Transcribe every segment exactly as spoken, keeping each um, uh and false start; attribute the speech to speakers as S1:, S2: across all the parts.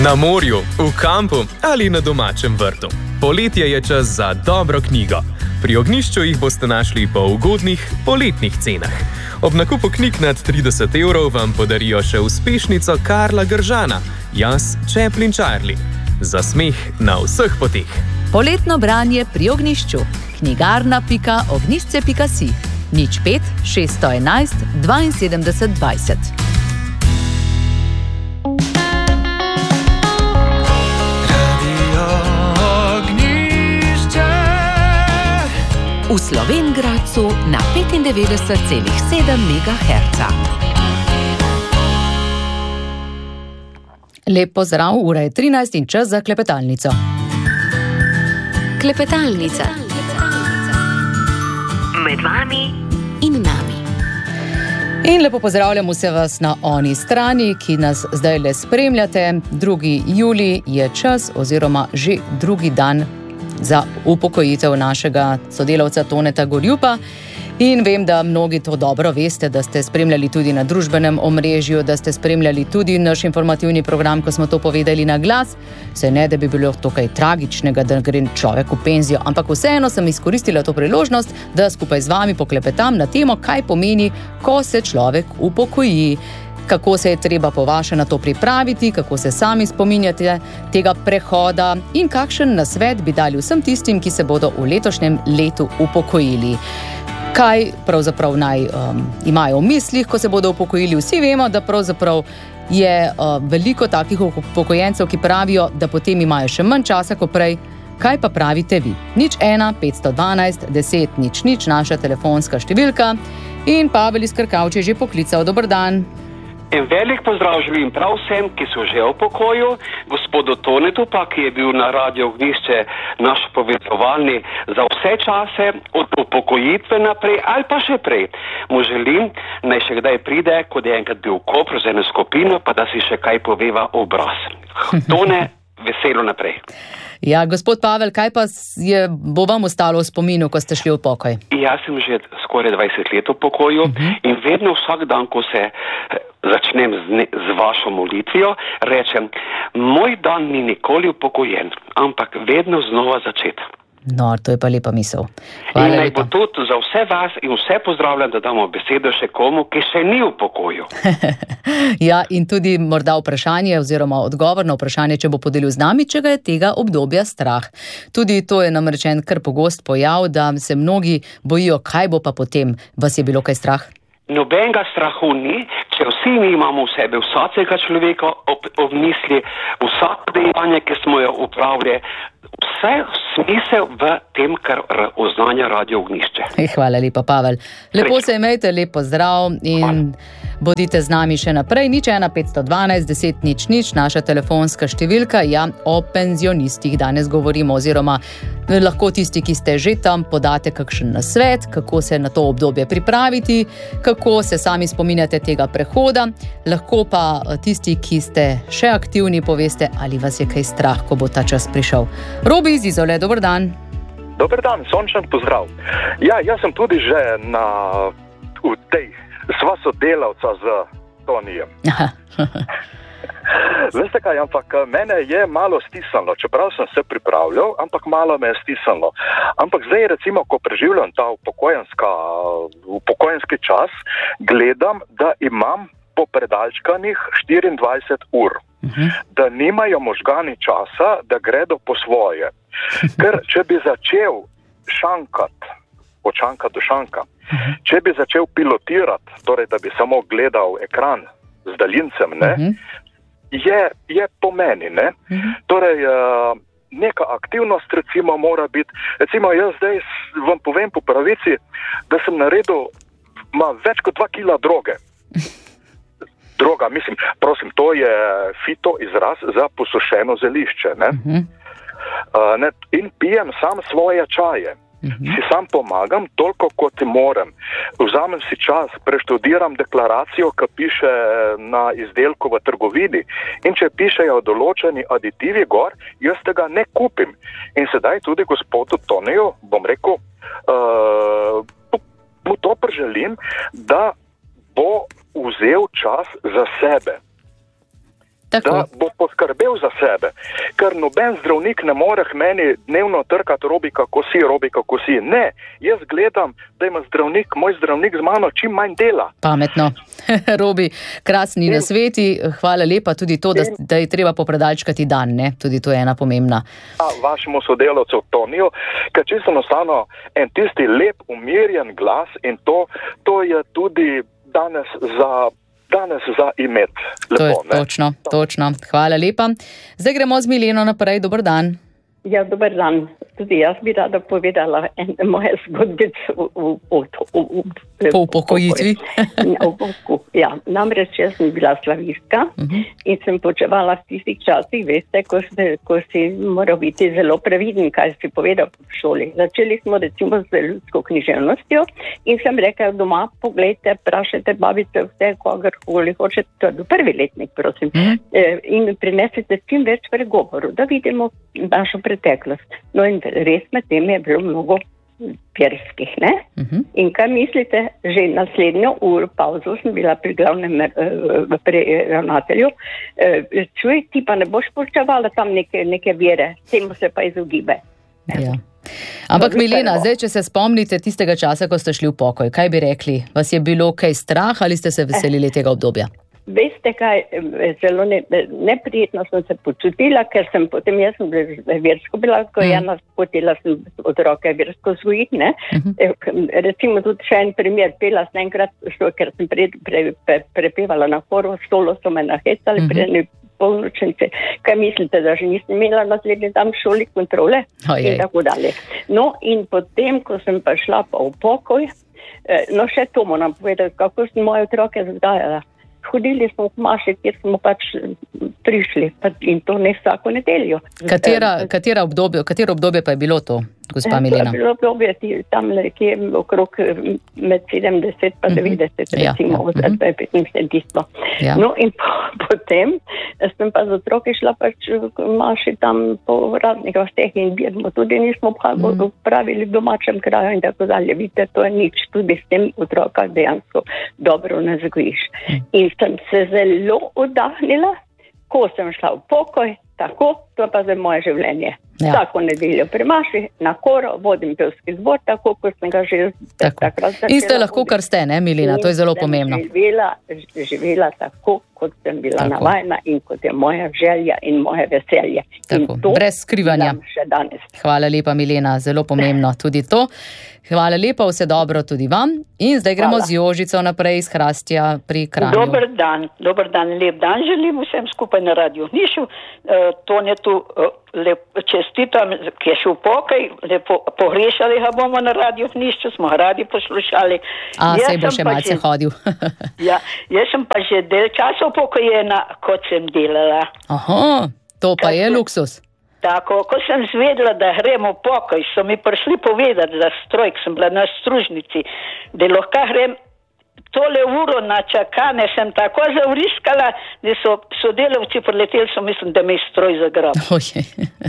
S1: Na morju, v kampu ali na domačem vrtu. Poletje je čas za dobro knjigo. Pri Ognjišču jih boste našli po ugodnih poletnih cenah. Ob nakupu knjig nad trideset evrov vam podarijo še uspešnico Karla Gržana, Jaz, Chaplin, Charlie. Za smeh na vseh poteh.
S2: Poletno branje pri Ognjišču. knjigarna pika ognjišče pika si. nič pet šeststo enajst dvainsedemdeset dvajset. V Slovenj Gradcu na petindevetdeset celih sedem megaherca. Lep pozdrav, ura je trinajst in čas za klepetalnico.
S3: Klepetalnica. Med vami in nami.
S2: In lepo pozdravljam vse vas na oni strani, ki nas zdaj le spremljate. drugi julij je čas oziroma že drugi dan za upokojitev našega sodelavca Toneta Gorjupa. In vem, da mnogi to dobro veste, da ste spremljali tudi na družbenem omrežju, da ste spremljali tudi naš informativni program, ko smo to povedali na glas. Se ne, da bi bilo to kaj tragičnega, da gre človek v penzijo, ampak vseeno sem izkoristila to priložnost, da skupaj z vami poklepetam na temo, kaj pomeni, ko se človek upokoji. Kako se je treba po vaše na to pripraviti, kako se sami spominjate tega prehoda in kakšen nasvet bi dali vsem tistim, ki se bodo v letošnjem letu upokojili. Kaj pravzaprav naj um, imajo v mislih, ko se bodo upokojili? Vsi vemo, da pravzaprav je uh, veliko takih upokojencev, ki pravijo, da potem imajo še manj časa kot prej. Kaj pa pravite vi? nič ena petsto dvanajst deset nič nič, naša telefonska številka. In Pavel iz Krkavč je že poklical. Dober dan.
S4: En velik pozdrav želim prav vsem, ki so že v pokoju, gospodu Tonetu pa, ki je bil na Radio Ognjišče naš povezovalni za vse čase, od upokojitve naprej ali pa še prej. Mu želim, naj še kdaj pride, kot je enkrat bil v Kopru z eno skupino, pa da si še kaj poveva obraz. Tone, veselo naprej.
S2: Ja, gospod Pavel, kaj pa je, bo vam ostalo v spominu, ko ste šli v pokoj?
S4: Jaz sem že skoraj dvajset let v pokoju uh-huh. in vedno vsak dan, ko se začnem z, ne, z vašo molitvijo, rečem, moj dan ni nikoli upokojen, ampak vedno znova začeti.
S2: No, to je pa lepa misel.
S4: Hvala in naj bo tudi za vse vas in vse pozdravljam, da damo besedo še komu, ki še ni v pokoju.
S2: Ja, in tudi morda vprašanje oziroma odgovor na vprašanje, če bo podelil z nami, če ga je tega obdobja strah. Tudi to je namreč en kar pogost pojav, da se mnogi bojijo, kaj bo pa potem. Vas je bilo kaj strah?
S4: Nobenega strahu ni, če vsi mi imamo v sebi vsakega človeka ob, ob misli, vsako dejanje, ki smo jo upravili, vse smisel v tem, kar oznanja Radio Ognjišče.
S2: Hvala lepa, Pavel. Lepo se imejte, lep pozdrav in hvala. Bodite z nami še naprej. nič ena petsto dvanajst deset nič nič, naša telefonska številka. Ja, o penzionistih danes govorimo, oziroma lahko tisti, ki ste že tam, podate kakšen nasvet, kako se na to obdobje pripraviti, kako se sami spominjate tega prehoda. Lahko pa tisti, ki ste še aktivni, poveste, ali vas je kaj strah, ko bo ta čas prišel. Robi iz Izole, dober dan.
S5: Dober dan, sončen pozdrav. Ja, jaz sem tudi že na v tej sva sodelavca z Tonijem. Veste kaj, ampak mene je malo stisnilo, čeprav sem se pripravljal, ampak malo me je stisnilo. Ampak zdaj recimo, ko preživljam ta upokojenska, upokojenski čas, gledam, da imam po predalčkanih štiriindvajset ur. Uh-huh. Da nimajo možgani časa, da gredo po svoje. Ker če bi začel šankat, od šanka do šanka, uh-huh. če bi začel pilotirati, torej da bi samo gledal ekran z daljincem, ne, uh-huh. je, je po meni, ne. Uh-huh. Torej, neka aktivnost recimo mora biti, recimo jaz zdaj vam povem po pravici, da sem naredil ma, več kot dva kila droge. Droga, mislim, prosim, to je fito izraz za posušeno zelišče, ne. Uh-huh. Uh, ne, in pijem sam svoje čaje. Uh-huh. Si sam pomagam toliko, kot morem. Vzamem si čas, preštudiram deklaracijo, ki piše na izdelku v trgovini. In če pišejo določeni aditivi gor, jaz tega ne kupim. In sedaj tudi gospodu Toniju, bom rekel, uh, mu to priželim, da bo vzel čas za sebe.
S2: Tako.
S5: Da bo poskrbel za sebe. Ker noben zdravnik ne more meni dnevno trkati robi kako si, robi kako si. Ne, jaz gledam, da ima zdravnik, moj zdravnik z mano čim manj dela.
S2: Pametno. Robi, krasni na sveti, hvala lepa tudi to, da, da je treba popredalčkati dan, ne? Tudi to je ena pomembna.
S5: A vašemu sodelavcu Toniju, ker čisto enostavno en tisti lep, umirjen glas in to, to je tudi danes za danes za imet. Lepo,
S2: to je
S5: ne?
S2: točno, točno. Hvala lepa. Zdaj gremo z Mileno naprej. Dober dan.
S6: Ja, dober dan. Tudi jaz bi rada povedala ene moje zgodbice
S2: po upokojitvi.
S6: Ja, namreč jaz sem bila slavistka uh-huh. in sem počevala v tistih časih, veste, ko, ste, ko si moral biti zelo previden, kaj si povedal v šoli. Začeli smo recimo z ljudsko književnostjo in sem rekla doma, poglejte, prašajte babice vse, kogarkoli hočete, to je bil prvi letnik, prosim, uh-huh. in prinesite čim več pregovorov, da vidimo našo preteklost. No in res med tem je bilo mnogo verskih, ne? Uh-huh. In kaj mislite, že naslednjo uro pauzo sem bila pri glavnem uh, pri ravnatelju, uh, čuj, ti pa ne boš počevala tam neke, neke vere, temu se pa izogibe.
S2: Ja. Ampak Milena, zdaj, če se spomnite tistega časa, ko ste šli v pokoj, kaj bi rekli? Vas je bilo kaj strah ali ste se veselili tega obdobja?
S6: Veste kaj, zelo ne, neprijetno sem se počutila, ker sem potem, jaz sem bila versko bila, ko mm. jaz hotela sem otroke versko vzgojiti, ne. Uh-huh. Recimo tudi še en primer, pela sem enkrat, ker sem pre, pre, pre, prepevala na horu, stolo so me nahecali, uh-huh. prejni polnočnice. Kaj mislite, da že nisem imela naslednji dan v šoli kontrole?
S2: Ojej.
S6: In tako dalje. No in potem, ko sem pa šla pa v pokoj, no še to moram povedati, kako sem moje otroke vzgajala. Hodili smo v Maši, kjer smo pač prišli in to ne vsako nedeljo.
S2: Katera, katera obdobje, katero obdobje pa je bilo to, gospa Milena?
S6: To je bilo obdobje tam nekje okrog med sedemdeset pa devetdeset, uh-huh. recimo, oziroma ja. uh-huh. petinsedemdeset. Ja. No in po, potem sem pa z otroki šla pač v Maši tam po raznih vasteh in bjedmo. Tudi nismo uh-huh. pravili v domačem kraju in tako dalje. Vidite, to je nič. Tudi s tem otroka dejansko dobro ne zgojiš. Uh-huh. In sem se zelo oddahnila, ko sem šla v pokoj, tako, to pa za moje življenje. Ja. Vsako nedeljo pri Maši, na koro, vodim pevski zbor, tako, kot sem ga že takrat začela.
S2: In ste lahko, kar ste, ne, Milena, to je zelo pomembno.
S6: Živela, živela tako, kot sem bila tako navajena in kot je moja želja in moje veselje.
S2: Tako,
S6: in to
S2: brez skrivanja.
S6: Še danes.
S2: Hvala lepa, Milena, zelo pomembno tudi to. Hvala lepa, vse dobro tudi vam. In zdaj gremo Hvala. z Jožico naprej iz Hrastja pri Kranju.
S7: Dober dan, dober dan, lep dan želim vsem skupaj na Radiu Nišu. Uh, Tonetu uh, lep, čestitam, ki je šel pokoj, lepo pogrešali ga bomo na Radiu Nišu, smo ga radi poslušali.
S2: A, sej bo še malce že, hodil.
S7: Ja, jaz sem pa že del časa upokojena, kot sem delala.
S2: Aha, to pa Kaj je luksus.
S7: Tako, ko sem zvedela, da gremo v pokoj, so mi prišli povedati za stroj, sem bila na stružnici, da lahko grem tole uro na čakane, sem tako zavriskala, da so sodelavci prileteli, so mislim, da me je stroj zagrabil.
S2: Ojej.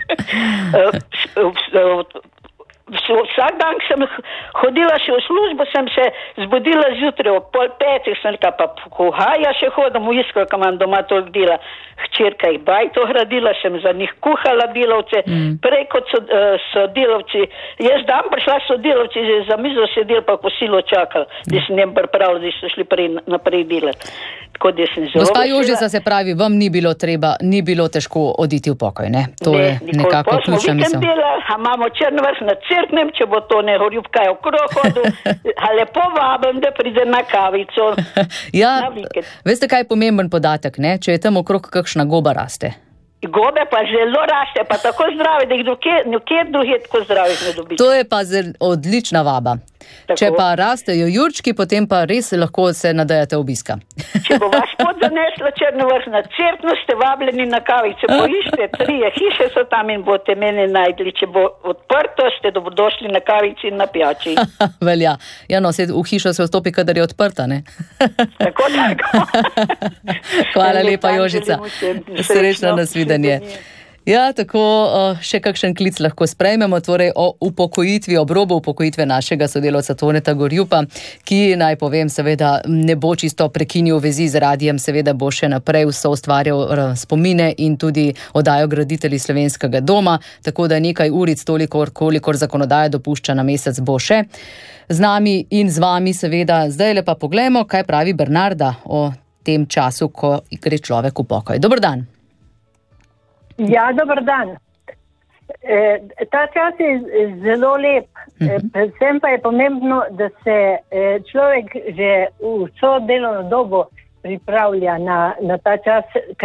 S7: Vsak dan sem hodila še v službo, sem se zbudila zjutraj ob pol petih, sem rekla, pa kuhaja še hodim v iskro, ko imam doma toliko dela. Hčerka jih bajto gradila, sem za njih kuhala delavce, mm. prej kot so, uh, so delavci, jaz dan prišla so delavci, za mizo sedel pa posilo čakal, mm. da sem njem pripravila, da so šli prej, naprej delati. Tako da sem zelo
S2: Gospa Jožica, se pravi, vam ni bilo treba, ni bilo težko oditi v pokoj, ne? To ne, je nekako ključna misel.
S7: Dela, a imamo Črnovrh na Cerknem, če bo to ne Horjubkaj okrog hodu, a lepo vabim, da pride na kavico.
S2: Ja, na veste, kaj je pomemben podatek, ne? Če je tam okrog kakšna goba raste.
S7: Gobe pa zelo raste, pa tako zdravi, da jih nekjer drugje tako zdravih ne dobiš.
S2: To je pa odlična vaba. Tako. Če pa rastejo jurčki, potem pa res lahko se nadejate obiska.
S7: Če bo vas pot zanesla Črnovrh na Cerkno, ste vabljeni na kavice, poišče trije hiše so tam in boste mene najdli. Če bo odprto, ste dobrodošli na kavici in na pijači.
S2: Velja. Ja, no, v hišo se vstopi, kadar je odprta, ne?
S7: Tako, tako.
S2: Hvala lepa, Jožica. Srečno nasvidenje. Ja, tako še kakšen klic lahko sprejmemo, torej o upokojitvi, ob robu upokojitve našega sodelavca Toneta Gorjupa, ki, naj povem, seveda ne bo čisto prekinil vezi z radijem, seveda bo še naprej vso ustvarjal spomine in tudi oddajo Graditelji slovenskega doma, tako da nekaj uric, toliko, kolikor zakonodaja dopušča na mesec, bo še z nami in z vami, seveda. Zdaj le pa poglejmo, kaj pravi Bernarda o tem času, ko gre človek v pokoj. Dober dan.
S8: Ja, dober dan. E, ta čas je zelo lep. E, predvsem pa je pomembno, da se e, človek že vso delovno dobo pripravlja na, na ta čas,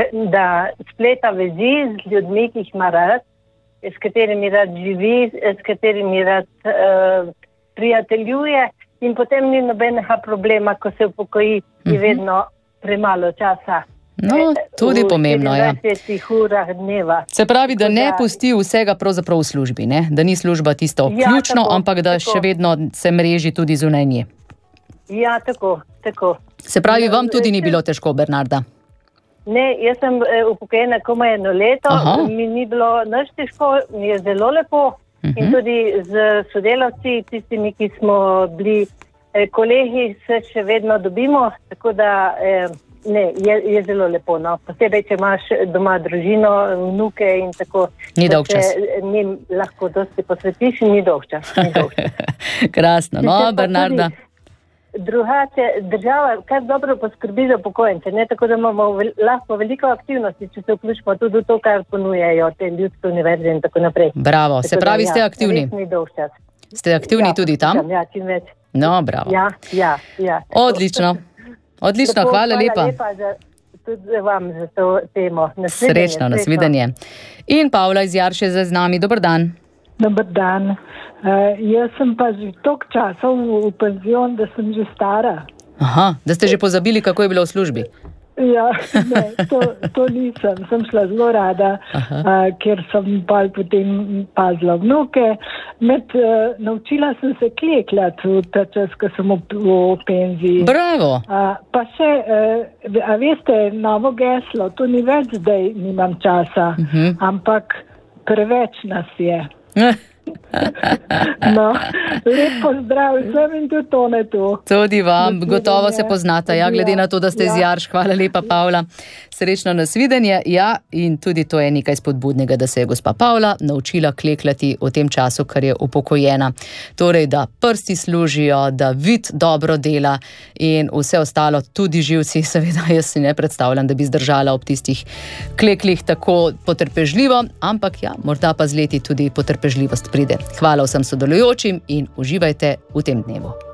S8: da spleta vezi z ljudmi, ki jih ima rad, s katerimi rad živi, s katerimi rad e, prijateljuje in potem ni nobenega problema, ko se upokoji, je vedno premalo časa.
S2: No, tudi pomembno, ja.
S8: urah dneva.
S2: Se pravi, da ne pusti vsega pravzaprav v službi, ne? Da ni služba tisto ključno, ja, tako, ampak da tako. Še vedno se mreži tudi zunaj nje.
S8: Ja, tako, tako.
S2: Se pravi, vam tudi ni bilo težko, Bernarda?
S8: Ne, jaz sem upokojena komaj eno leto, Aha. mi ni bilo nič težko, mi je zelo lepo uh-huh. in tudi z sodelavci, tistimi, ki smo bili eh, kolegi, se še vedno dobimo, tako da... Eh, Ne, je, je zelo lepo, no. Posebej, če imaš doma družino, vnuke in tako.
S2: Ni dolg čas.
S8: Njim lahko dosti posvetiš in ni dolg čas. Ni dolg čas.
S2: Krasno, no, Bernarda.
S8: Drugače, država kar dobro poskrbi za upokojence, ne, tako da imamo vel, lahko veliko aktivnosti, če se vključimo tudi v to, kar ponujajo te ljudske univerze in tako naprej.
S2: Bravo, tako se pravi, da, ste
S8: ja,
S2: aktivni.
S8: Ni dolg čas.
S2: Ste aktivni ja, tudi tam?
S8: Ja, čim več.
S2: No, bravo.
S8: Ja, ja, ja.
S2: Odlično. Odlično,
S8: Tako,
S2: hvala,
S8: hvala
S2: lepa.
S8: lepa za, tudi vam za to temo. Nasvidenje,
S2: srečno, nasvidenje. In Pavla iz Jarše z nami, dober dan.
S9: Dober dan. Uh, jaz sem pa že toliko časa v, v penzion, da sem že stara.
S2: Aha, da ste že pozabili, kako je bilo v službi.
S9: Ja, ne, to, to nisem. Sem šla zelo rada, uh, ker sem pa potem pazila vnuke. Med, uh, naučila sem se klekljati v ta čas, ko sem v, v penziji.
S2: Bravo!
S9: Uh, pa še, uh, a veste, novo geslo, to ni več zdaj, nimam časa, uh-huh. ampak preveč nas je. No, lep pozdrav vsem in tudi Tonetu.
S2: Tudi vam, gotovo se poznata, ja, glede na to, da ste ja. iz Jarš. Hvala lepa, Pavla. Srečno nasvidenje, ja, in tudi to je nekaj spodbudnega, da se je gospa Pavla naučila klekljati v tem času, kar je upokojena. Torej, da prsti služijo, da vid dobro dela in vse ostalo, tudi živci, seveda jaz si ne predstavljam, da bi zdržala ob tistih kleklih tako potrpežljivo, ampak ja, morda pa z leti tudi potrpežljivost pride. Hvala vsem sodelujočim in uživajte v tem dnevu.